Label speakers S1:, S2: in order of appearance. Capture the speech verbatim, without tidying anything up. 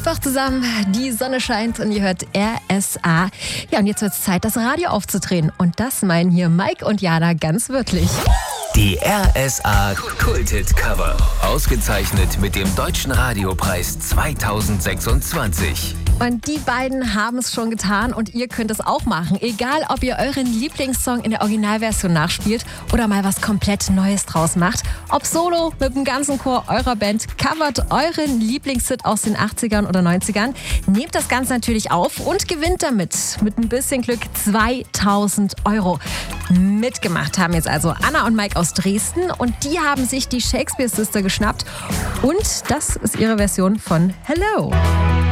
S1: einfach zusammen. Die Sonne scheint und ihr hört R S A. Ja, und jetzt wird es Zeit, das Radio aufzudrehen. Und das meinen hier Mike und Jana ganz wirklich.
S2: Die R S A Kulthit Cover. Ausgezeichnet mit dem Deutschen Radiopreis zweitausendsechsundzwanzig.
S1: Und die beiden haben es schon getan und ihr könnt es auch machen. Egal, ob ihr euren Lieblingssong in der Originalversion nachspielt oder mal was komplett Neues draus macht. Ob solo, mit dem ganzen Chor eurer Band, covert euren Lieblingshit aus den achtzigern oder neunzigern. Nehmt das Ganze natürlich auf und gewinnt damit mit ein bisschen Glück zweitausend Euro. Mitgemacht haben jetzt also Anna und Mike aus Dresden und die haben sich die Shakespeare Sister geschnappt. Und das ist ihre Version von Hello.